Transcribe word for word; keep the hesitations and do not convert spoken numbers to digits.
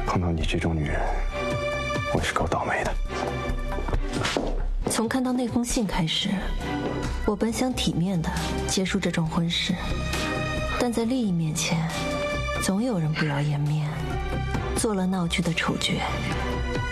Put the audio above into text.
碰到你这种女人，我也是够倒霉的。 从看到那封信开始，我本想体面地结束这桩婚事，但在利益面前，总有人不要颜面，做了闹剧的处决。